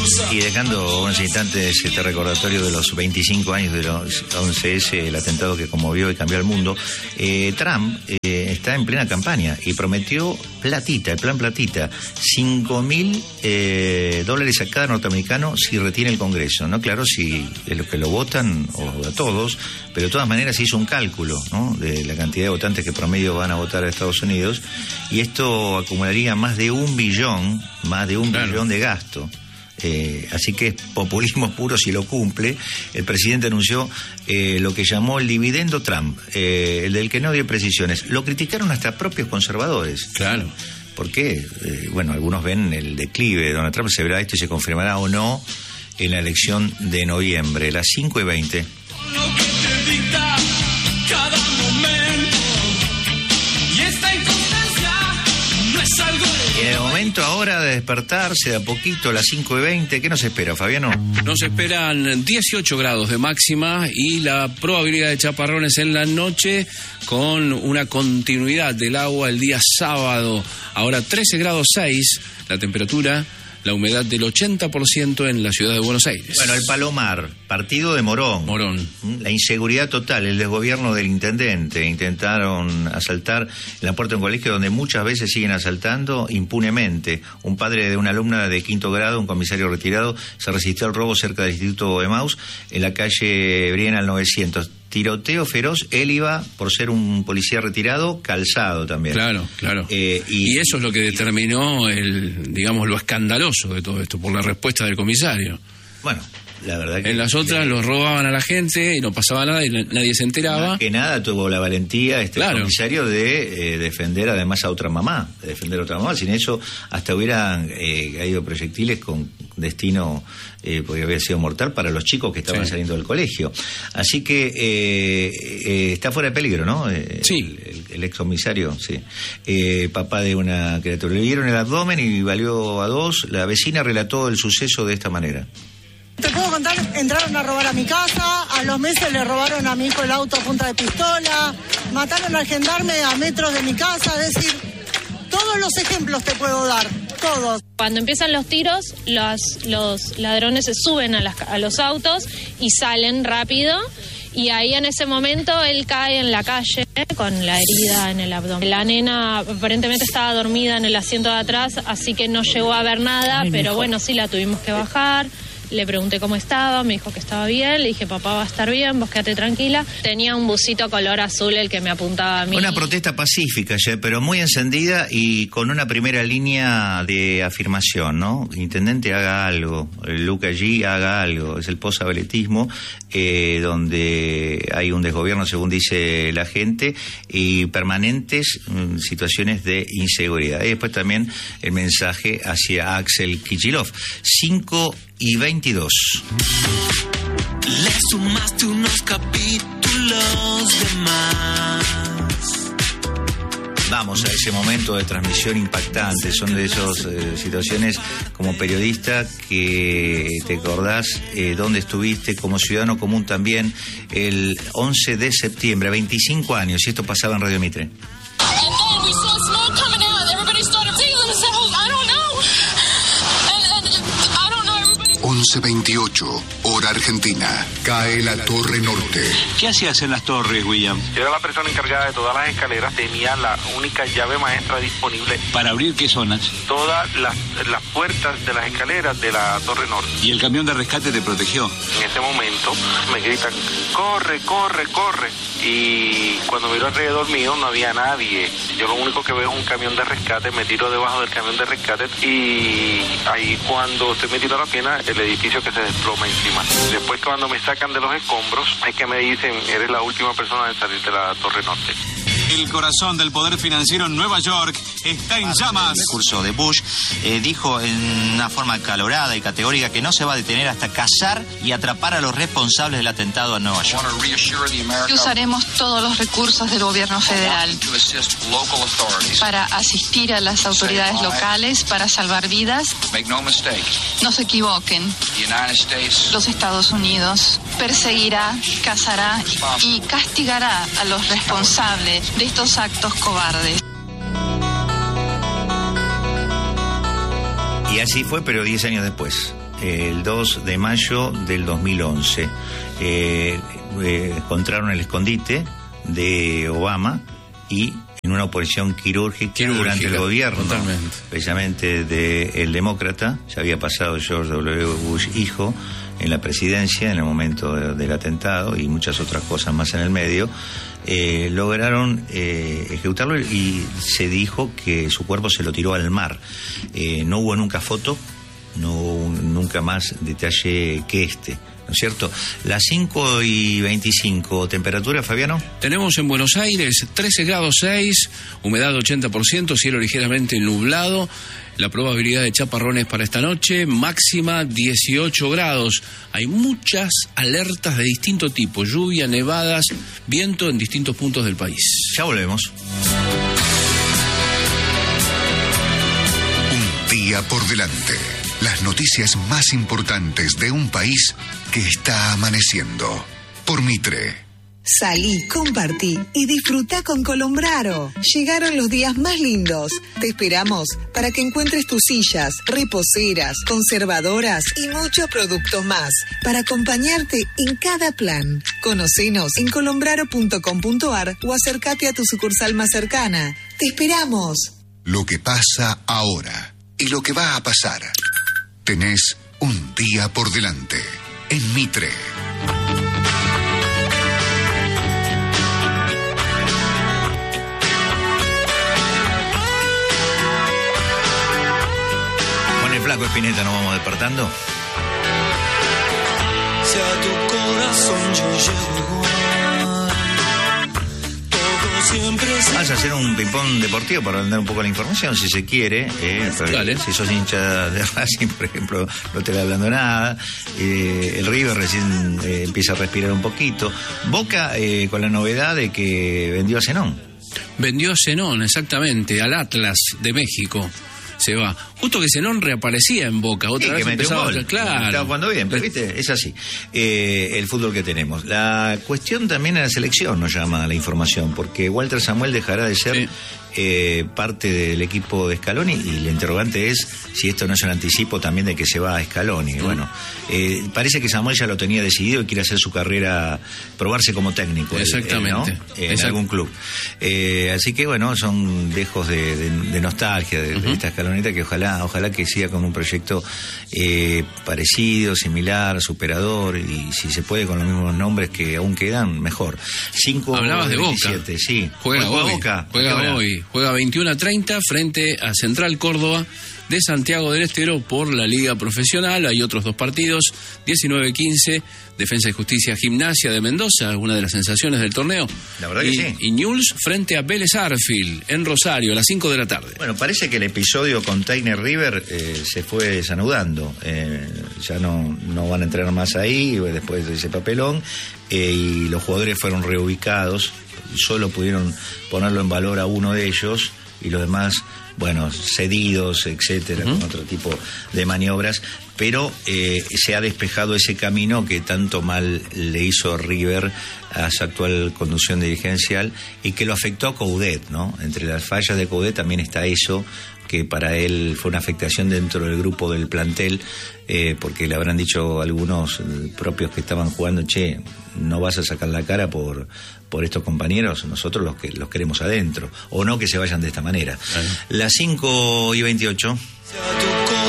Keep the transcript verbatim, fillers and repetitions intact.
Y dejando unos instantes este recordatorio de los veinticinco años de los once ese, el atentado que conmovió y cambió el mundo, eh, Trump eh, está en plena campaña y prometió platita, el plan platita, cinco mil eh, dólares a cada norteamericano si retiene el Congreso, ¿no? Claro, si de los que lo votan, o a todos, pero de todas maneras se hizo un cálculo, ¿no?, de la cantidad de votantes que promedio van a votar a Estados Unidos, y esto acumularía más de un billón, más de un claro. billón de gasto. Eh, así que es populismo puro si lo cumple. El presidente anunció eh, lo que llamó el dividendo Trump, eh, el del que no dio precisiones. Lo criticaron hasta propios conservadores. Claro. ¿Por qué? Eh, bueno, algunos ven el declive de Donald Trump, se verá esto y se confirmará o no en la elección de noviembre, las cinco y veinte. En el momento ahora de despertarse de a poquito a las cinco y veinte, ¿qué nos espera, Fabiano? Nos esperan dieciocho grados de máxima y la probabilidad de chaparrones en la noche, con una continuidad del agua el día sábado. Ahora trece grados seis la temperatura, la humedad del ochenta por ciento en la ciudad de Buenos Aires. Bueno, el Palomar, partido de Morón. Morón. La inseguridad total, el desgobierno del intendente. Intentaron asaltar en la puerta de un colegio donde muchas veces siguen asaltando impunemente. Un padre de una alumna de quinto grado, un comisario retirado, se resistió al robo cerca del Instituto Emaús, en la calle Briena al novecientos. Tiroteo feroz, él iba, por ser un policía retirado, calzado también. Claro, claro. Eh, y, y eso es lo que determinó, el, digamos, lo escandaloso de todo esto, por la respuesta del comisario. Bueno, la verdad que... En las otras los robaban a la gente y no pasaba nada y nadie se enteraba. Más que nada tuvo la valentía este claro. comisario de eh, defender además a otra mamá, de defender a otra mamá. Sin eso hasta hubieran eh, caído proyectiles con destino, eh, podría haber sido mortal para los chicos que estaban sí. saliendo del colegio. Así que eh, eh, está fuera de peligro, ¿no? Eh, sí. El, el, el ex comisario, sí. Eh, papá de una criatura. Le dieron el abdomen y valió a dos. La vecina relató el suceso de esta manera. Te puedo contar, entraron a robar a mi casa, a los meses le robaron a mi hijo el auto a punta de pistola, mataron al gendarme a metros de mi casa, es decir, todos los ejemplos te puedo dar, todos. Cuando empiezan los tiros, los, los ladrones se suben a, las, a los autos y salen rápido, y ahí en ese momento él cae en la calle con la herida en el abdomen. La nena aparentemente estaba dormida en el asiento de atrás, así que no llegó a ver nada, Ay, pero bueno, sí la tuvimos que bajar. Le pregunté cómo estaba, me dijo que estaba bien, le dije, papá va a estar bien, vos quédate tranquila. Tenía un busito color azul el que me apuntaba a mí. Una protesta pacífica, pero muy encendida y con una primera línea de afirmación, ¿no? Intendente, haga algo, Luca G, haga algo. Es el posabeletismo, eh, donde hay un desgobierno, según dice la gente, y permanentes mm, situaciones de inseguridad. Y después también el mensaje hacia Axel Kicillof. Cinco y veintidós. Le sumaste unos capítulos de más. Vamos a ese momento de transmisión impactante. Son de esas eh, situaciones como periodista que te acordás eh, dónde estuviste, como ciudadano común también, el once de septiembre, veinticinco años, y esto pasaba en Radio Mitre. once veintiocho, hora argentina. Cae la Torre Norte. ¿Qué hacías en las torres, William? Yo era la persona encargada de todas las escaleras. Tenía la única llave maestra disponible. ¿Para abrir qué zonas? Todas las, las puertas de las escaleras de la Torre Norte. ¿Y el camión de rescate te protegió? En ese momento me gritan, corre, corre, corre. Y cuando miro alrededor mío no había nadie. Yo lo único que veo es un camión de rescate. Me tiro debajo del camión de rescate y ahí cuando estoy metido a la pierna, el edificio que se desploma encima. Después cuando me sacan de los escombros es que me dicen, eres la última persona en salir de la Torre Norte. El corazón del poder financiero en Nueva York está en llamas. El discurso de Bush eh, dijo en una forma acalorada y categórica que no se va a detener hasta cazar y atrapar a los responsables del atentado en Nueva York. Y usaremos todos los recursos del gobierno federal para asistir a las autoridades locales para salvar vidas. No se equivoquen. Los Estados Unidos perseguirá, cazará y castigará a los responsables de estos actos cobardes. Y así fue, pero diez años después. el dos de mayo del dos mil once. Eh, eh, encontraron el escondite de Obama y en una operación quirúrgica, quirúrgica durante el gobierno, totalmente, precisamente del demócrata. Ya había pasado George W. Bush hijo en la presidencia en el momento de, del atentado y muchas otras cosas más en el medio. Eh, lograron eh, ejecutarlo y se dijo que su cuerpo se lo tiró al mar. Eh, no hubo nunca foto, no hubo nunca más detalle que este, ¿no es cierto? Las cinco y veinticinco, ¿temperatura, Fabiano? Tenemos en Buenos Aires trece grados seis, humedad ochenta por ciento, cielo ligeramente nublado. La probabilidad de chaparrones para esta noche, máxima dieciocho grados. Hay muchas alertas de distinto tipo, lluvia, nevadas, viento en distintos puntos del país. Ya volvemos. Un día por delante. Las noticias más importantes de un país que está amaneciendo. Por Mitre. Salí, compartí y disfruta con Colombraro. Llegaron los días más lindos. Te esperamos para que encuentres tus sillas, reposeras, conservadoras y muchos productos más para acompañarte en cada plan. Conocenos en colombraro punto com punto ar o acércate a tu sucursal más cercana. Te esperamos. Lo que pasa ahora y lo que va a pasar. Tenés un día por delante en Mitre. Flaco Espineta, nos vamos despertando. Si a tu corazón yo llego igual, todo siempre se... Vas a hacer un ping-pong deportivo para vender un poco la información, si se quiere. Eh, si sos hincha de Racing, por ejemplo, no te va hablando nada. Eh, el River recién eh, empieza a respirar un poquito. Boca eh, con la novedad de que vendió a Zenón. Vendió a Zenón, exactamente, al Atlas de México. Se va. Justo que Zenón reaparecía en Boca. Otra sí, vez que metió un gol. Claro. Estaba jugando bien, pero viste, es así. Eh, el fútbol que tenemos. La cuestión también en la selección nos llama la información, porque Walter Samuel dejará de ser sí. eh, parte del equipo de Scaloni y el interrogante es si esto no es un anticipo también de que se va a Scaloni. Mm. Bueno, eh, parece que Samuel ya lo tenía decidido y quiere hacer su carrera, probarse como técnico. Exactamente. Eh, ¿no? En Exact- algún club. Eh, así que bueno, son dejos de, de, de nostalgia de, uh-huh. de esta Scaloneta que ojalá, ojalá que siga con un proyecto eh, parecido, similar, superador y si se puede con los mismos nombres que aún quedan, mejor. cinco Hablabas de Boca. Sí. Juega hoy. Boca. Juega hoy. Juega veintiuno a treinta frente a Central Córdoba de Santiago del Estero por la Liga Profesional. Hay otros dos partidos, diecinueve quince, Defensa y Justicia Gimnasia de Mendoza, una de las sensaciones del torneo. La verdad y, que sí. Y Newell's frente a Vélez Arfield en Rosario a las cinco de la tarde. Bueno, parece que el episodio con Tainer River eh, se fue desanudando. Eh, ya no, no van a entrar más ahí después de ese papelón eh, y los jugadores fueron reubicados. Solo pudieron ponerlo en valor a uno de ellos y los demás, bueno, cedidos, etcétera, uh-huh. con otro tipo de maniobras, pero eh, se ha despejado ese camino que tanto mal le hizo River a su actual conducción dirigencial y que lo afectó a Coudet, ¿no? Entre las fallas de Coudet también está eso, que para él fue una afectación dentro del grupo del plantel, eh, porque le habrán dicho algunos propios que estaban jugando, che, no vas a sacar la cara por, por estos compañeros, nosotros los que los queremos adentro, o no que se vayan de esta manera. Claro. Las cinco y veintiocho.